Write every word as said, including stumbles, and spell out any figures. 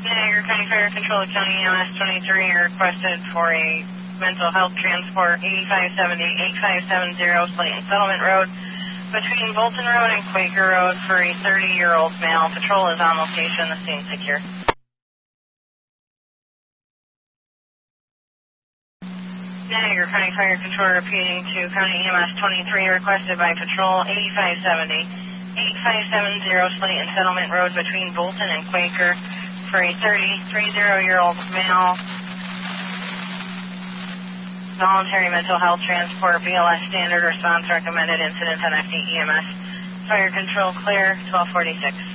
Niagara County Fire Control County E M S twenty-three requested for a mental health transport eighty-five seventy, eighty-five seventy Slayton Settlement Road between Bolton Road and Quaker Road for a thirty-year-old male. Patrol is on location. The scene secure. Niagara County Fire Control repeating to County E M S twenty-three requested by Patrol eighty-five seventy, eighty-five seventy Slayton Settlement Road between Bolton and Quaker for a thirty-three-year-old male. Voluntary mental health transport, B L S standard response recommended, incident on F D E M S. Fire control clear, twelve forty-six.